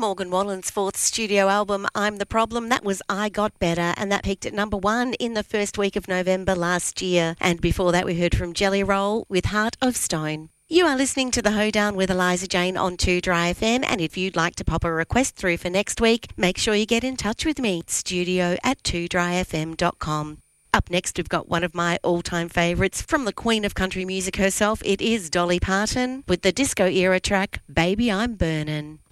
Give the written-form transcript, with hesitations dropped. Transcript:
Morgan Wallen's fourth studio album, I'm the Problem. That was I Got Better, and that peaked at number 1 in the first week of November last year. And before that, we heard from Jelly Roll with Heart of Stone. You are listening to The Hoedown with Eliza Jane on 2 Dry FM, and if you'd like to pop a request through for next week, make sure you get in touch with me, studio@2dryfm.com. Up next, we've got one of my all-time favourites from the Queen of Country Music herself. It is Dolly Parton with the disco era track, Baby I'm Burnin'.